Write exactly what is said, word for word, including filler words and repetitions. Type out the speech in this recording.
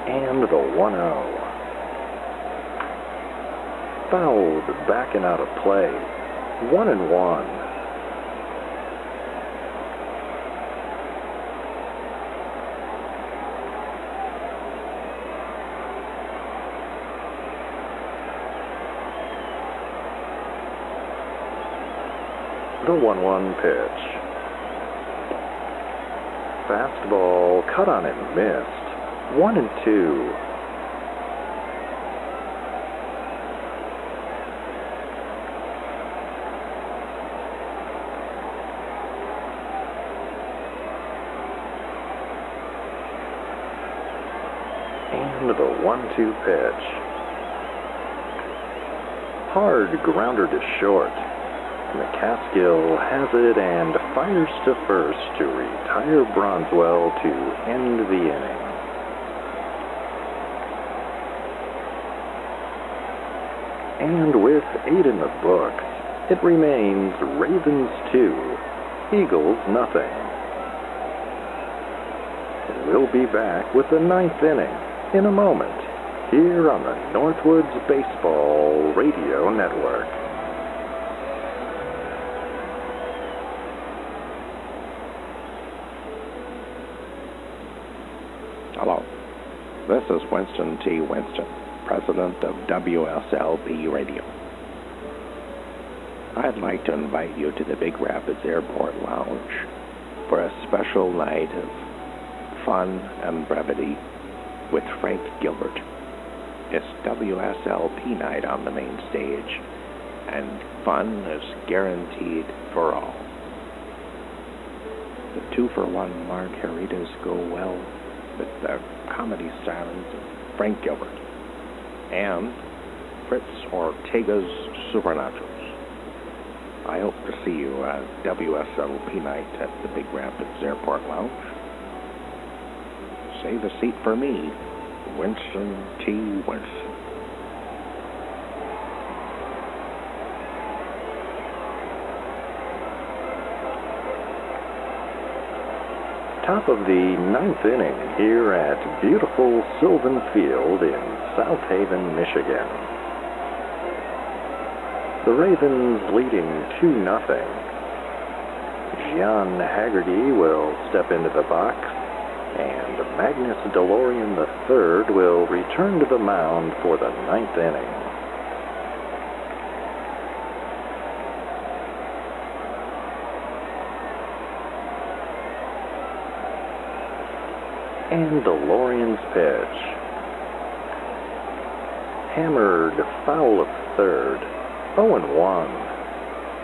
And the one oh. Fouled back and out of play. One and one. The one one pitch. Fastball cut on and missed. One and two. And the one two pitch. Hard grounder to short. McCaskill has it and fires to first to retire Bronswell to end the inning. And with eight in the books, it remains Ravens two, Eagles nothing. We'll be back with the ninth inning in a moment here on the Northwoods Baseball Radio Network. Hello, this is Winston T. Winston, president of W S L P Radio. I'd like to invite you to the Big Rapids Airport Lounge for a special night of fun and brevity with Frank Gilbert. It's W S L P night on the main stage, and fun is guaranteed for all. The two-for-one margaritas go well with the comedy stylings of Frank Gilbert and Fritz Ortega's Supernaturals. I hope to see you at W S L P night at the Big Rapids Airport Lounge. Save a seat for me, Winston T. Winston. Top of the ninth inning here at beautiful Sylvan Field in South Haven, Michigan. The Ravens leading two nothing. Gian Haggerty will step into the box, and Magnus DeLorean the third will return to the mound for the ninth inning. And DeLorean's pitch. Hammered foul of third. oh and one.